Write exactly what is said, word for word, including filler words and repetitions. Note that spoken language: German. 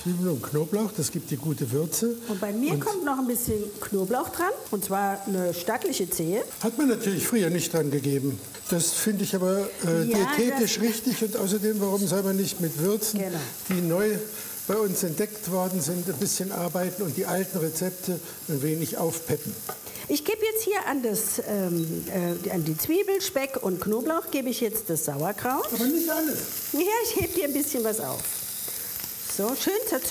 Zwiebeln und Knoblauch, das gibt die gute Würze. Und bei mir und kommt noch ein bisschen Knoblauch dran, und zwar eine stattliche Zehe. Hat man natürlich früher nicht dran gegeben. Das finde ich aber äh, Ja, diätetisch das- richtig und außerdem, warum soll man nicht mit Würzen, Genau. die neu bei uns entdeckt worden sind, ein bisschen arbeiten und die alten Rezepte ein wenig aufpeppen. Ich gebe jetzt hier an, das, ähm, äh, an die Zwiebel, Speck und Knoblauch gebe ich jetzt das Sauerkraut. Aber nicht alles. Ja, ich hebe dir ein bisschen was auf. So, schön